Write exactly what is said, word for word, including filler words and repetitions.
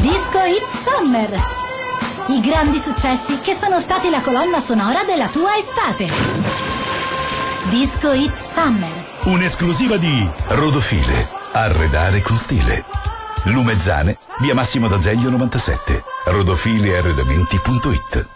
Disco Hit Summer. I grandi successi che sono stati la colonna sonora della tua estate. Disco Hit Summer. Un'esclusiva di Rodofile. Arredare con stile. Lumezzane, via Massimo d'Azeglio novantasette. rodofile arredamenti punto it.